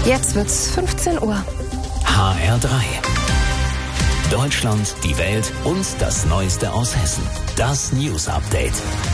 Jetzt wird's 15 Uhr. HR3. Deutschland, die Welt und das Neueste aus Hessen. Das News Update.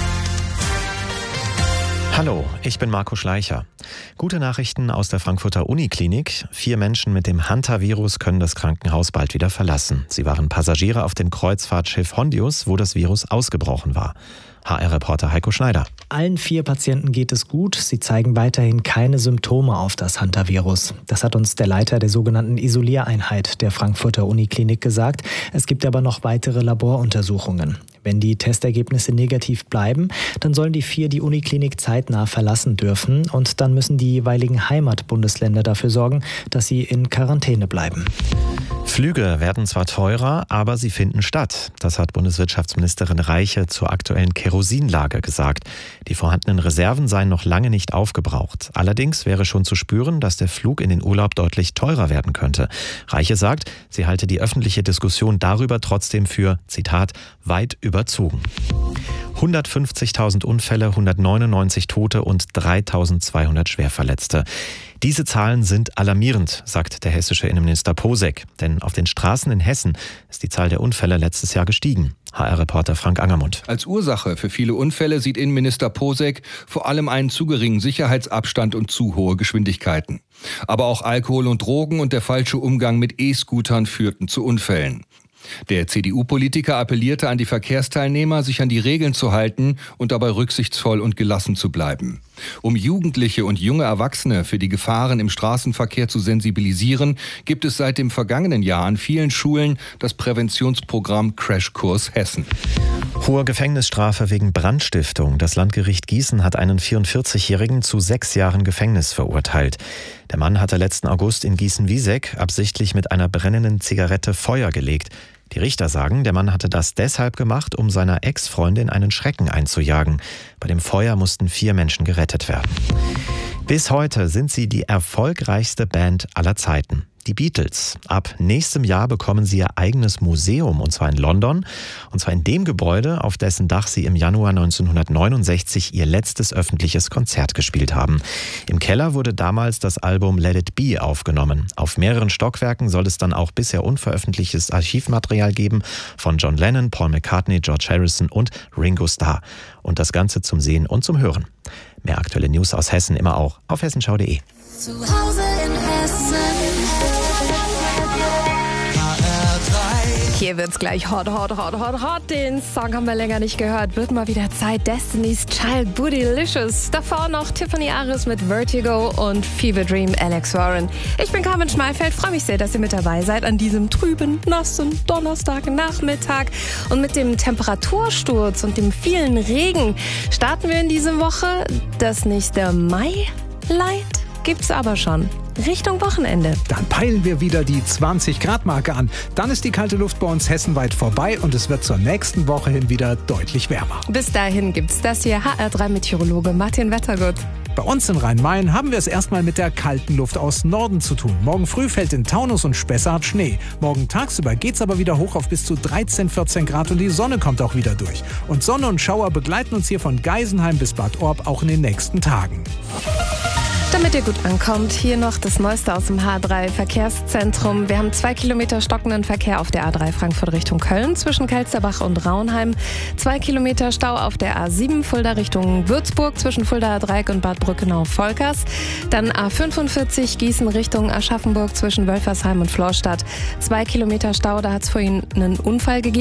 Hallo, ich bin Marco Schleicher. Gute Nachrichten aus der Frankfurter Uniklinik. 4 Menschen mit dem Hantavirus können das Krankenhaus bald wieder verlassen. Sie waren Passagiere auf dem Kreuzfahrtschiff Hondius, wo das Virus ausgebrochen war. HR-Reporter Heiko Schneider. Allen 4 Patienten geht es gut. Sie zeigen weiterhin keine Symptome auf das Hantavirus. Das hat uns der Leiter der sogenannten Isoliereinheit der Frankfurter Uniklinik gesagt. Es gibt aber noch weitere Laboruntersuchungen. Wenn die Testergebnisse negativ bleiben, dann sollen die 4 die Uniklinik zeitnah verlassen dürfen. Und dann müssen die jeweiligen Heimatbundesländer dafür sorgen, dass sie in Quarantäne bleiben. Flüge werden zwar teurer, aber sie finden statt. Das hat Bundeswirtschaftsministerin Reiche zur aktuellen Kerosinlage gesagt. Die vorhandenen Reserven seien noch lange nicht aufgebraucht. Allerdings wäre schon zu spüren, dass der Flug in den Urlaub deutlich teurer werden könnte. Reiche sagt, sie halte die öffentliche Diskussion darüber trotzdem für, Zitat, weit überzogen. 150.000 Unfälle, 199 Tote und 3.200 Schwerverletzte. Diese Zahlen sind alarmierend, sagt der hessische Innenminister Posek. Denn auf den Straßen in Hessen ist die Zahl der Unfälle letztes Jahr gestiegen. HR-Reporter Frank Angermund. Als Ursache für viele Unfälle sieht Innenminister Posek vor allem einen zu geringen Sicherheitsabstand und zu hohe Geschwindigkeiten. Aber auch Alkohol und Drogen und der falsche Umgang mit E-Scootern führten zu Unfällen. Der CDU-Politiker appellierte an die Verkehrsteilnehmer, sich an die Regeln zu halten und dabei rücksichtsvoll und gelassen zu bleiben. Um Jugendliche und junge Erwachsene für die Gefahren im Straßenverkehr zu sensibilisieren, gibt es seit dem vergangenen Jahr an vielen Schulen das Präventionsprogramm Crashkurs Hessen. Hohe Gefängnisstrafe wegen Brandstiftung. Das Landgericht Gießen hat einen 44-Jährigen zu 6 Jahren Gefängnis verurteilt. Der Mann hatte letzten August in Gießen-Wieseck absichtlich mit einer brennenden Zigarette Feuer gelegt. Die Richter sagen, der Mann hatte das deshalb gemacht, um seiner Ex-Freundin einen Schrecken einzujagen. Bei dem Feuer mussten 4 Menschen gerettet werden. Bis heute sind sie die erfolgreichste Band aller Zeiten. Die Beatles. Ab nächstem Jahr bekommen sie ihr eigenes Museum, und zwar in London. Und zwar in dem Gebäude, auf dessen Dach sie im Januar 1969 ihr letztes öffentliches Konzert gespielt haben. Im Keller wurde damals das Album Let It Be aufgenommen. Auf mehreren Stockwerken soll es dann auch bisher unveröffentlichtes Archivmaterial geben von John Lennon, Paul McCartney, George Harrison und Ringo Starr. Und das Ganze zum Sehen und zum Hören. Mehr aktuelle News aus Hessen immer auch auf hessenschau.de. Zu Hause in Hessen. Hier wird's gleich hot. Den Song haben wir länger nicht gehört. Wird mal wieder Zeit. Destiny's Child, Bootylicious. Davor noch Tiffany Aris mit Vertigo und Fever Dream, Alex Warren. Ich bin Carmen Schmalfeld. Freue mich sehr, dass ihr mit dabei seid an diesem trüben, nassen Donnerstagnachmittag. Und mit dem Temperatursturz und dem vielen Regen starten wir in diese Woche. Das nächste Mai-Light gibt's aber schon. Richtung Wochenende. Dann peilen wir wieder die 20-Grad-Marke an. Dann ist die kalte Luft bei uns hessenweit vorbei und es wird zur nächsten Woche hin wieder deutlich wärmer. Bis dahin gibt's das hier. HR3-Meteorologe Martin Wettergut. Bei uns in Rhein-Main haben wir es erstmal mit der kalten Luft aus Norden zu tun. Morgen früh fällt in Taunus und Spessart Schnee. Morgen tagsüber geht's aber wieder hoch auf bis zu 13, 14 Grad und die Sonne kommt auch wieder durch. Und Sonne und Schauer begleiten uns hier von Geisenheim bis Bad Orb auch in den nächsten Tagen. Damit ihr gut ankommt, hier noch das Neueste aus dem H3-Verkehrszentrum. Wir haben 2 Kilometer stockenden Verkehr auf der A3 Frankfurt Richtung Köln zwischen Kelsterbach und Raunheim. 2 Kilometer Stau auf der A7 Fulda Richtung Würzburg zwischen Fuldaer Dreieck und Bad Brückenau-Volkers. Dann A45 Gießen Richtung Aschaffenburg zwischen Wölfersheim und Florstadt. 2 Kilometer Stau, da hat es vorhin einen Unfall gegeben.